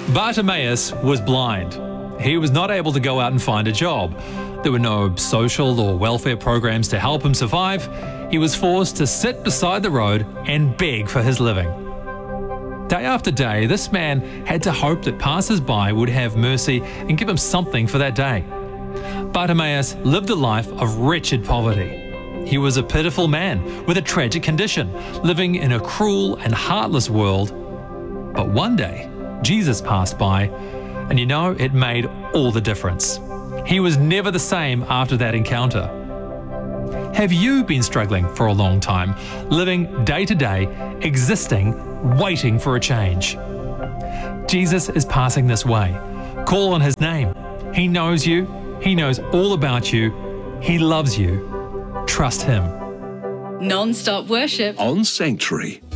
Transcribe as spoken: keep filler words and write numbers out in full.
Bartimaeus was blind. He was not able to go out and find a job. There were no social or welfare programs to help him survive. He was forced to sit beside the road and beg for his living. Day after day, this man had to hope that passers-by would have mercy and give him something for that day. Bartimaeus lived a life of wretched poverty. He was a pitiful man with a tragic condition, living in a cruel and heartless world. But one day, Jesus passed by, and you know, it made all the difference. He was never the same after that encounter. Have you been struggling for a long time, living day to day, existing, waiting for a change? Jesus is passing this way. Call on his name. He knows you. He knows all about you. He loves you. Trust him. Non-stop worship on Sanctuary.